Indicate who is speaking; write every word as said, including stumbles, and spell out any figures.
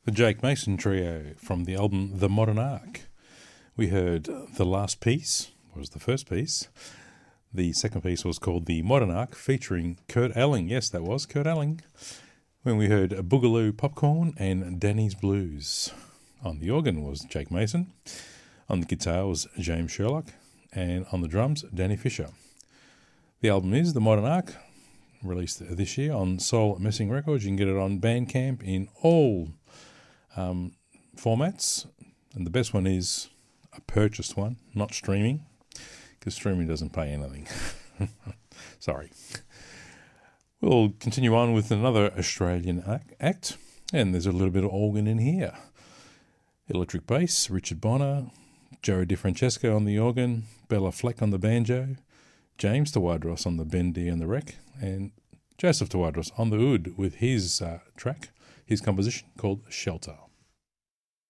Speaker 1: The Jake Mason Trio from the album The Modern Ark. We heard The Last Piece, was the first piece. The second piece was called The Modern Ark, featuring Kurt Elling. Yes, that was Kurt Elling. When we heard Boogaloo Popcorn and Danny's Blues. On the organ was Jake Mason. On the guitar was James Sherlock. And on the drums, Danny Fisher. The album is The Modern Ark, released this year on Soul Messing Records. You can get it on Bandcamp in all um, formats. And the best one is a purchased one, not streaming, because streaming doesn't pay anything. Sorry. We'll continue on with another Australian act, and there's a little bit of organ in here. Electric bass, Richard Bonner, Joe DiFrancesco on the organ, Bella Fleck on the banjo, James Tawadros on the bendy and the wreck, and Joseph Tawadros on the oud with his uh, track, his composition called Shelter.